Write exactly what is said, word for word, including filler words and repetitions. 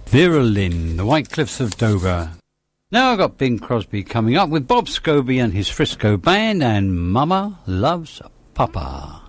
Vera Lynn, The White Cliffs of Dover. Now I've got Bing Crosby coming up with Bob Scobie and his Frisco Band and Mama Loves Papa.